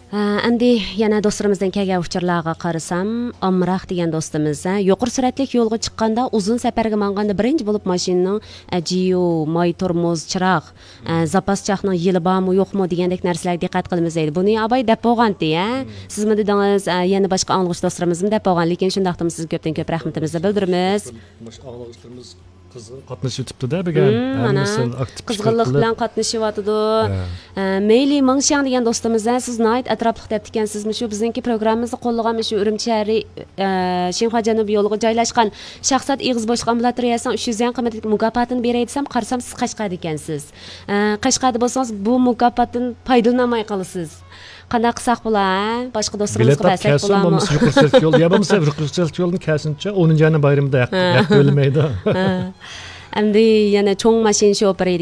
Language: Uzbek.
Endi yana do'stlarimizdan kelgan uchurlarga qarasam, Amraq degan do'stimiz, yuqori sur'atli yo'lga chiqqanda, uzun safarga manganda birinchi bo'lib mashinaning ajiyo, moy tormoz, chiroq, zapas chaqning yili bormi, yo'qmi degandek narsalarga diqqat qilamiz deydi. Buni abay deb bo'lgandi, Siz nima dedingiz? Yana boshqa anglag'ich do'stlarimizmi deb bo'lgan, lekin shundaqdimi sizga ko'pdan ko'p rahmatimizni bildiramiz. Anglag'ich qatnashib o'tibdi-da degan. Qizg'inlik bilan qatnashyapti. Meyli Mingxiang degan do'stimiz, siz nihoyat atrofli deb ekansizmi? Shu bizningki programmamizni qo'llagan shu Urumchi shahri Shinxua janubiy yo'liga joylashgan shaxsat ig'iz bo'shliq ambulatoriyasining 300 yang qimmatli mukofotini beray desam, qarasam siz Qashqarda ekansiz. Qashqarda bo'lsangiz bu mukofotdan foydalanmay qolasiz. Qanday qilsak bo'lar? Boshqa do'stlarimizga bersak bo'ladimi? Yuqori yo'l, ya bo'lmasa yuqori yo'lni kelsincha 10-yanvar bayramida haq to'lamaydi. Endi yana cho'ng mashina shoferi